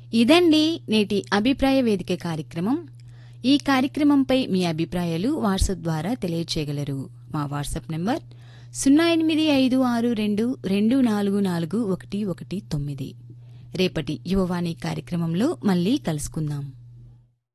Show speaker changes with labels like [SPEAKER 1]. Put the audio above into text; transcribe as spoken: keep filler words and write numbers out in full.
[SPEAKER 1] ఇదండి నేటి అభిప్రాయ వేదిక కార్యక్రమం. ఈ కార్యక్రమంపై మీ అభిప్రాయాలు వాట్సాప్ ద్వారా తెలియచేయగలరు. మా వాట్సాప్ నంబర్ సున్నా ఎనిమిది ఐదు ఆరు రెండు రెండు నాలుగు నాలుగు ఒకటి ఒకటి తొమ్మిది. రేపటి యువవాణి కార్యక్రమంలో మళ్ళీ కలుసుకుందాం.